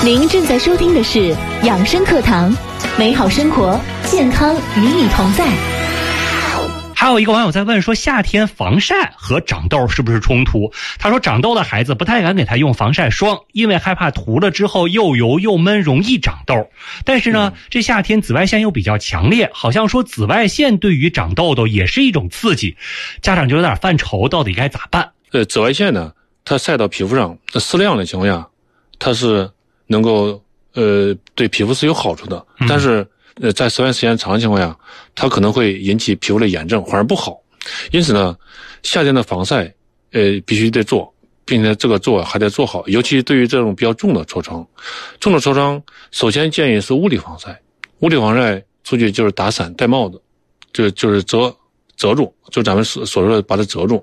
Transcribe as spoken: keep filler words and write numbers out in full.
您正在收听的是养生课堂，美好生活，健康与你同在。 还有一个网友在问说，夏天防晒和长痘是不是冲突？他说长痘的孩子不太敢给他用防晒霜，因为害怕涂了之后又油又闷，容易长痘。但是呢，这夏天紫外线又比较强烈，好像说紫外线对于长痘痘也是一种刺激，家长就有点犯愁，到底该咋办？ 呃，紫外线呢，它晒到皮肤上，适量的情况下，它是能够呃对皮肤是有好处的， 嗯、 但是呃在紫外线时间长的情况下，它可能会引起皮肤的炎症，反而不好。因此呢，夏天的防晒呃必须得做，并且这个做还得做好，尤其对于这种比较重的痤疮，重的痤疮首先建议是物理防晒，物理防晒出去就是打伞戴帽子，就就是遮遮住，就咱们所所说的把它遮住。